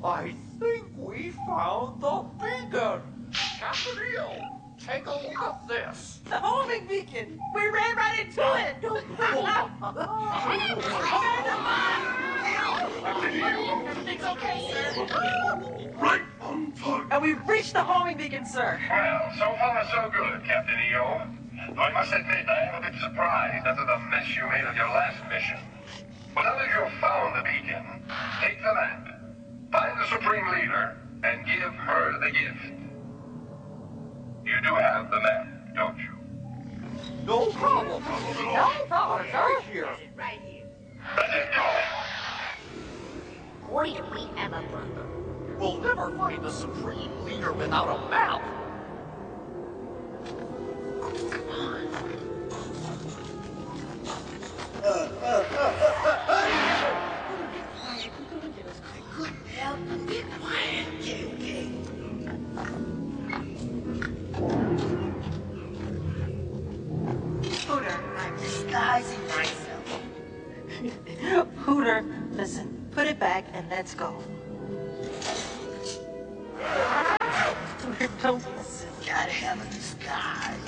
I think we found the beacon. Captain EO, take a look at this. The homing beacon! We ran right into it! Everything's okay, sir. Right on target. And we've reached the homing beacon, sir. Well, so far so good, Captain EO. Though I must admit I am a bit surprised after the mess you made of your last mission. But now that you've found the beacon, take the map, find the Supreme Leader, and give her the gift. You do have the map, don't you? No problem. No problem. Right here. Right here. That's it, go! Boy, do we have a problem. We'll never find the Supreme Leader without a map. Couldn't help but be quiet, okay? Hooter, I'm disguising myself. Hooter, listen, put it back and let's go. Hooter, don't listen. Gotta have a disguise.